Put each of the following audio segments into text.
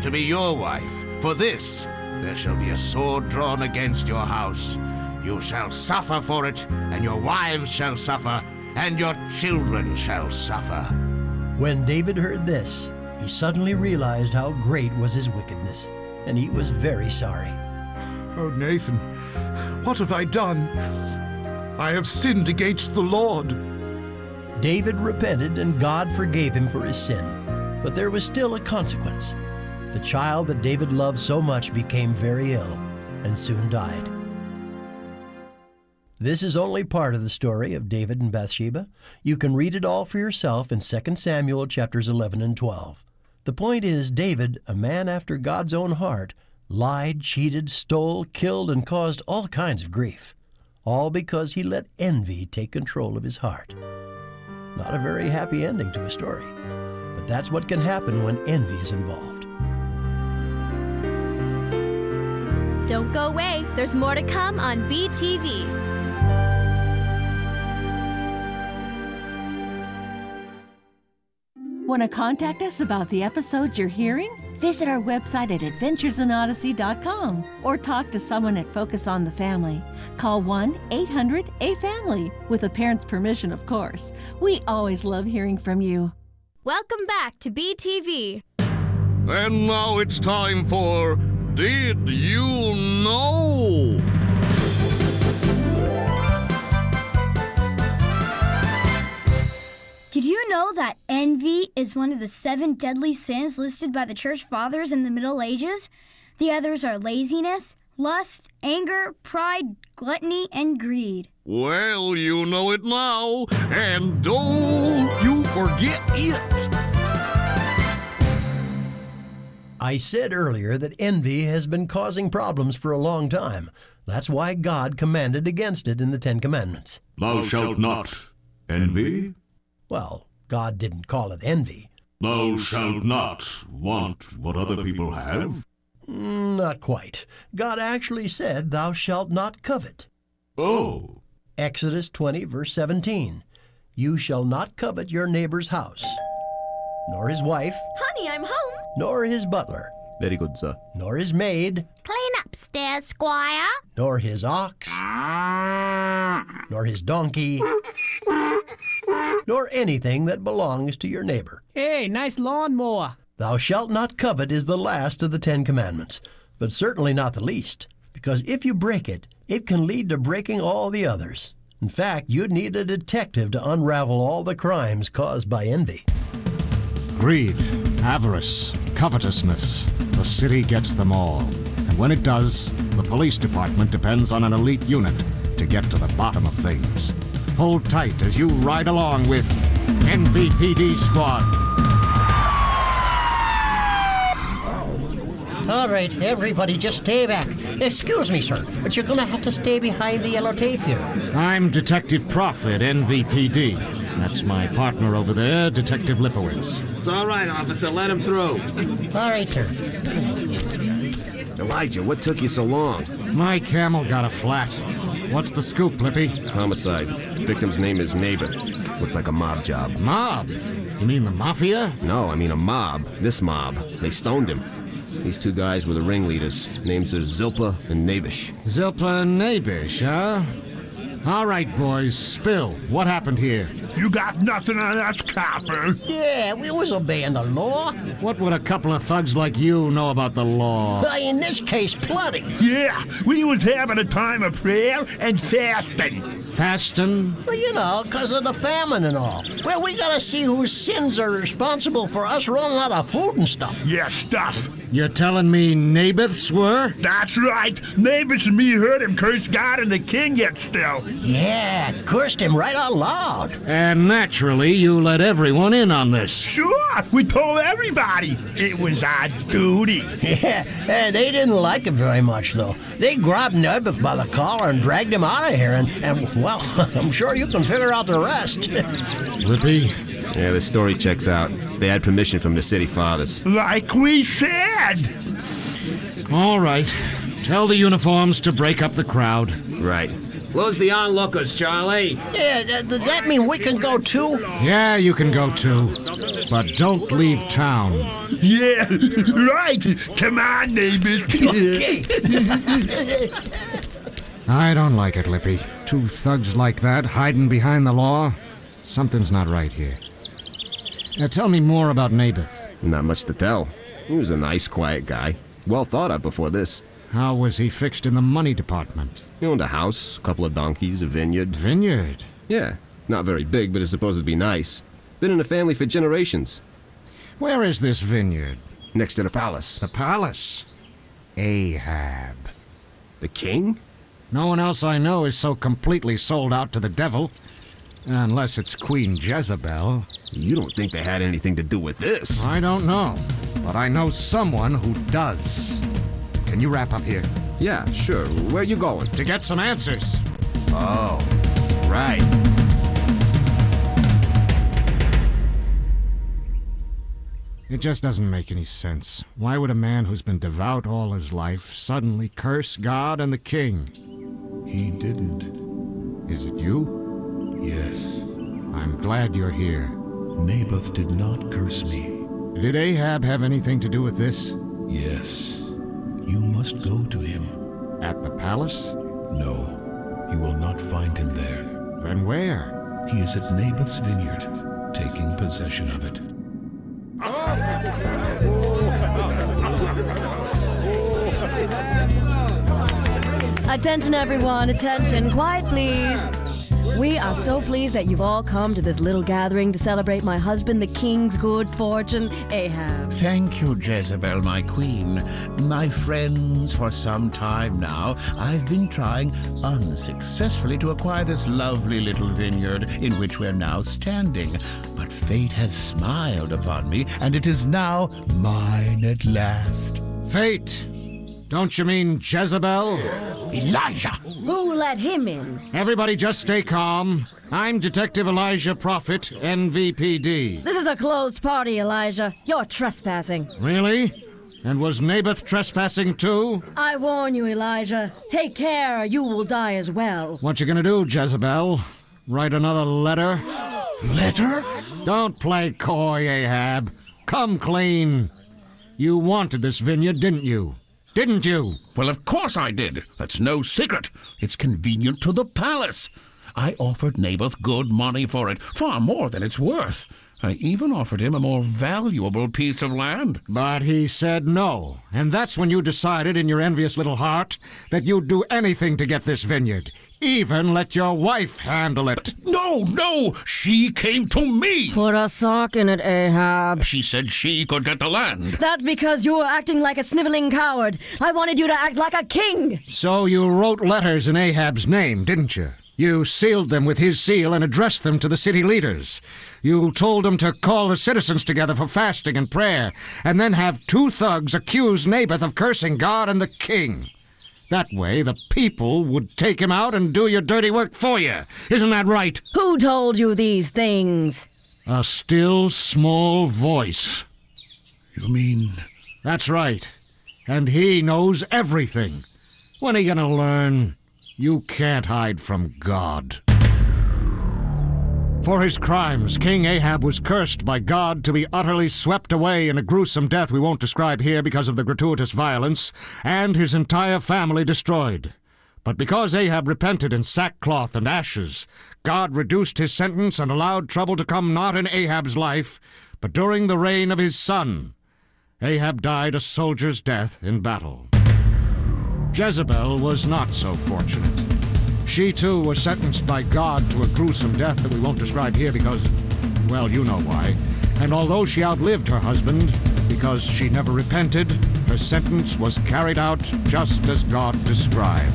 to be your wife. For this, there shall be a sword drawn against your house. You shall suffer for it, and your wives shall suffer, and your children shall suffer. When David heard this, he suddenly realized how great was his wickedness, and he was very sorry. Oh, Nathan, what have I done? I have sinned against the Lord. David repented, and God forgave him for his sin. But there was still a consequence. The child that David loved so much became very ill and soon died. This is only part of the story of David and Bathsheba. You can read it all for yourself in 2 Samuel chapters 11 and 12. The point is, David, a man after God's own heart, lied, cheated, stole, killed, and caused all kinds of grief. All because he let envy take control of his heart. Not a very happy ending to a story, but that's what can happen when envy is involved. Don't go away. There's more to come on BTV. Want to contact us about the episodes you're hearing? Visit our website at adventuresinodyssey.com or talk to someone at Focus on the Family. Call 1-800-A-FAMILY, with a parent's permission, of course. We always love hearing from you. Welcome back to BTV. And now it's time for Did You Know? Did you know that envy is one of the 7 deadly sins listed by the Church Fathers in the Middle Ages? The others are laziness, lust, anger, pride, gluttony, and greed. Well, you know it now, and don't you forget it. I said earlier that envy has been causing problems for a long time. That's why God commanded against it in the 10 Commandments. Thou shalt not envy. Well, God didn't call it envy. Thou shalt not want what other people have. Not quite. God actually said, thou shalt not covet. Oh. Exodus 20, verse 17. You shall not covet your neighbor's house, nor his wife, Honey, I'm home. nor his butler, Very good, sir. nor his maid, Clean upstairs, Squire. nor his ox, nor his donkey, nor anything that belongs to your neighbor. Hey, nice lawnmower. Thou shalt not covet is the last of the 10 Commandments, but certainly not the least, because if you break it, it can lead to breaking all the others. In fact, you'd need a detective to unravel all the crimes caused by envy. Greed, avarice, covetousness. The city gets them all. And when it does, the police department depends on an elite unit to get to the bottom of things. Hold tight as you ride along with NVPD Squad. All right, everybody, just stay back. Excuse me, sir, but you're gonna have to stay behind the yellow tape here. I'm Detective Prophet, NVPD. That's my partner over there, Detective Lipowitz. It's all right, officer. Let him through. All right, sir. Elijah, what took you so long? My camel got a flat. What's the scoop, Lippy? Homicide. Victim's name is Naboth. Looks like a mob job. Mob? You mean the mafia? No, I mean a mob. This mob. They stoned him. These 2 guys were the ringleaders. Names are Zilpa and Nabish. Zilpa and Nabish, huh? All right, boys, spill. What happened here? You got nothing on us, copper. Yeah, we was obeying the law. What would a couple of thugs like you know about the law? In this case, plenty. Yeah, we was having a time of prayer and fasting. Fasting? Well, you know, 'cause of the famine and all. Well, we gotta see whose sins are responsible for us running out of food and stuff. Yeah, stuff. You're telling me Naboth's were? That's right. Neighbors and me heard him curse God and the king yet still. Yeah, cursed him right out loud. And naturally, you let everyone in on this. Sure, we told everybody. It was our duty. Yeah, they didn't like it very much, though. They grabbed Naboth by the collar and dragged him out of here, and well, I'm sure you can figure out the rest. Lippy? Yeah, the story checks out. They had permission from the city fathers. Like we said. All right. Tell the uniforms to break up the crowd. Right. Close the onlookers, Charlie. Yeah, does that mean we can go too? Yeah, you can go too. But don't leave town. Yeah, right. Come on, neighbors. I don't like it, Lippy. Two thugs like that hiding behind the law. Something's not right here. Now tell me more about Naboth. Not much to tell. He was a nice, quiet guy. Well thought of before this. How was he fixed in the money department? He owned a house, a couple of donkeys, a vineyard. Vineyard? Yeah, not very big, but it's supposed to be nice. Been in the family for generations. Where is this vineyard? Next to the palace. The palace? Ahab. The king? No one else I know is so completely sold out to the devil. Unless it's Queen Jezebel. You don't think they had anything to do with this? I don't know, but I know someone who does. Can you wrap up here? Yeah, sure. Where you going? To get some answers. Oh, right. It just doesn't make any sense. Why would a man who's been devout all his life suddenly curse God and the king? He didn't. Is it you? Yes. I'm glad you're here. Naboth did not curse me. Did Ahab have anything to do with this? Yes. You must go to him. At the palace? No, you will not find him there. Then where? He is at Naboth's vineyard, taking possession of it. Attention, everyone. Attention. Quiet, please. We are so pleased that you've all come to this little gathering to celebrate my husband, the king's good fortune, Ahab. Thank you, Jezebel, my queen. My friends, for some time now, I've been trying unsuccessfully to acquire this lovely little vineyard in which we're now standing. But fate has smiled upon me, and it is now mine at last. Fate? Don't you mean Jezebel? Elijah! Who let him in? Everybody just stay calm. I'm Detective Elijah Prophet, NVPD. This is a closed party, Elijah. You're trespassing. Really? And was Naboth trespassing too? I warn you, Elijah. Take care or you will die as well. What you gonna do, Jezebel? Write another letter? Letter? Don't play coy, Ahab. Come clean. You wanted this vineyard, didn't you? Didn't you? Well, of course I did. That's no secret. It's convenient to the palace. I offered Naboth good money for it, far more than it's worth. I even offered him a more valuable piece of land. But he said no, and that's when you decided in your envious little heart that you'd do anything to get this vineyard. Even let your wife handle it. No! She came to me! Put a sock in it, Ahab. She said she could get the land. That's because you were acting like a sniveling coward. I wanted you to act like a king. So you wrote letters in Ahab's name, didn't you? You sealed them with his seal and addressed them to the city leaders. You told them to call the citizens together for fasting and prayer, and then have two thugs accuse Naboth of cursing God and the king. That way, the people would take him out and do your dirty work for you. Isn't that right? Who told you these things? A still, small voice. You mean... That's right. And he knows everything. When are you gonna learn? You can't hide from God. For his crimes, King Ahab was cursed by God to be utterly swept away in a gruesome death we won't describe here because of the gratuitous violence, and his entire family destroyed. But because Ahab repented in sackcloth and ashes, God reduced his sentence and allowed trouble to come not in Ahab's life, but during the reign of his son. Ahab died a soldier's death in battle. Jezebel was not so fortunate. She, too, was sentenced by God to a gruesome death that we won't describe here because, well, you know why. And although she outlived her husband, because she never repented, her sentence was carried out just as God described.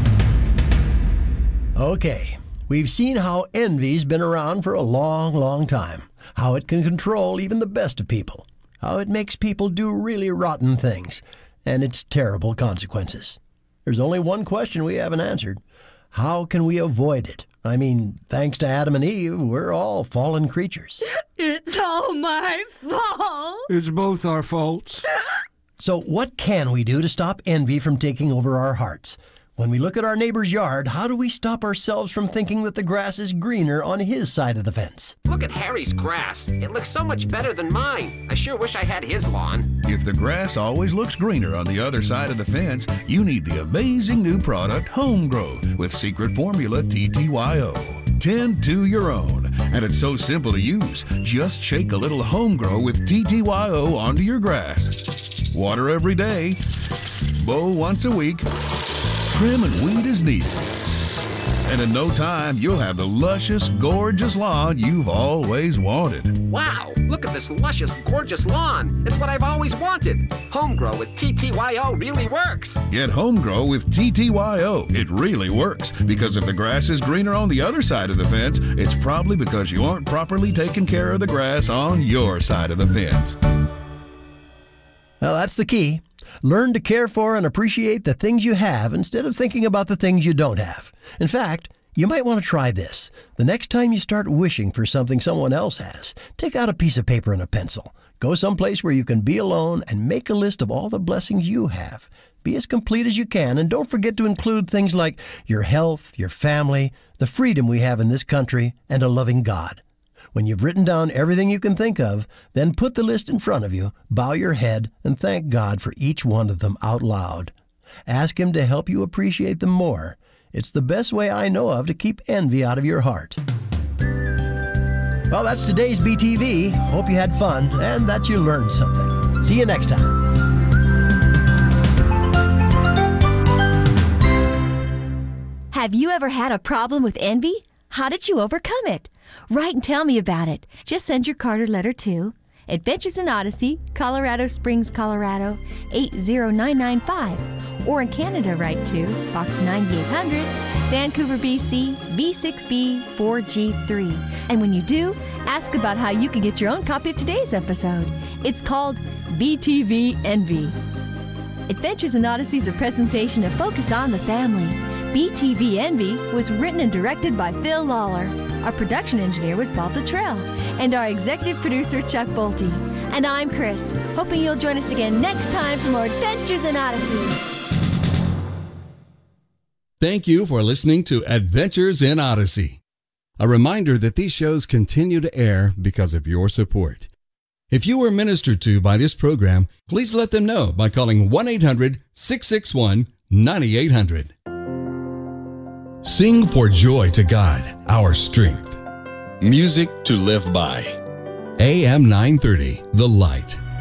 Okay, we've seen how envy's been around for a long, long time. How it can control even the best of people. How it makes people do really rotten things. And its terrible consequences. There's only one question we haven't answered. How can we avoid it? I mean, thanks to Adam and Eve, we're all fallen creatures. It's all my fault. It's both our faults. So what can we do to stop envy from taking over our hearts? When we look at our neighbor's yard, how do we stop ourselves from thinking that the grass is greener on his side of the fence? Look at Harry's grass. It looks so much better than mine. I sure wish I had his lawn. If the grass always looks greener on the other side of the fence, you need the amazing new product Home Grow with secret formula TTYO. Tend to your own, and it's so simple to use. Just shake a little Home Grow with TTYO onto your grass. Water every day, mow once a week, trim and weed as needed. And in no time, you'll have the luscious, gorgeous lawn you've always wanted. Wow, look at this luscious, gorgeous lawn. It's what I've always wanted. Home Grow with TTYO really works. Get Home Grow with TTYO. It really works, because if the grass is greener on the other side of the fence, it's probably because you aren't properly taking care of the grass on your side of the fence. Well, that's the key. Learn to care for and appreciate the things you have instead of thinking about the things you don't have. In fact, you might want to try this. The next time you start wishing for something someone else has, take out a piece of paper and a pencil. Go someplace where you can be alone and make a list of all the blessings you have. Be as complete as you can, and don't forget to include things like your health, your family, the freedom we have in this country, and a loving God. When you've written down everything you can think of, then put the list in front of you, bow your head, and thank God for each one of them out loud. Ask Him to help you appreciate them more. It's the best way I know of to keep envy out of your heart. Well, that's today's BTV. Hope you had fun and that you learned something. See you next time. Have you ever had a problem with envy? How did you overcome it? Write and tell me about it. Just send your card or letter to Adventures in Odyssey, Colorado Springs, Colorado 80995. Or in Canada, write to Box 9800, Vancouver, BC, B6B 4G3. And when you do, ask about how you can get your own copy of today's episode. It's called BTV Envy. Adventures in Odyssey is a presentation of Focus on the Family. BTV Envy was written and directed by Phil Lawler. Our production engineer was Bob Luttrell. And our executive producer, Chuck Bolte. And I'm Chris, hoping you'll join us again next time for more Adventures in Odyssey. Thank you for listening to Adventures in Odyssey. A reminder that these shows continue to air because of your support. If you were ministered to by this program, please let them know by calling 1-800-661-9800. Sing for joy to God, our strength. Music to live by. AM 930, The Light.